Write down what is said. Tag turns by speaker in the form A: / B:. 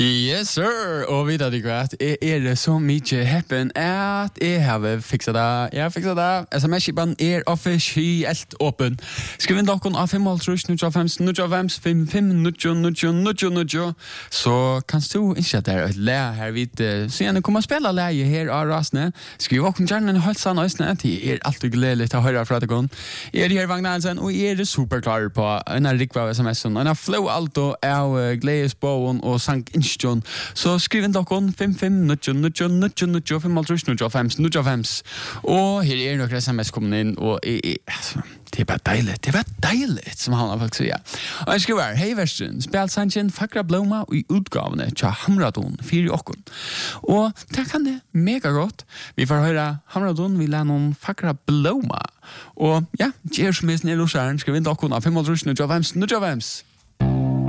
A: Yes, sir. Og videre det godt. Det så mye happen at jeg har fikset det. Jeg har fikset det. SMS-kipen officielt åpen. Skriv inn dere av 5-5-3-95-95-95-90-90. Så kan du ikke det er lære her vidt. Så gjerne kommer spille lære her av rasene. Skriv dere gjerne en halv sann øsne. Det alltid gledelig å høre fra dere. Jeg her Vagnalsen, og jeg superklar på en rikva av SMS-en. En flow alto av gledesboen og sank instjon. Så skriv inn dere 5-5-90-90-90-95. Og her noen SMS kommet inn, og det er bare deilig, som han har faktisk sier. Og jeg skriver, hei versen, spil sannsyn Fakra Bloma i utgavene til Hamradon 4 åkken. Og det kan det mega godt. Vi får høre Hamradon, vi lærer noen Fakra Bloma. Og ja, gjør som helst ned hos her, skriv inn dere av 5-5-90-95.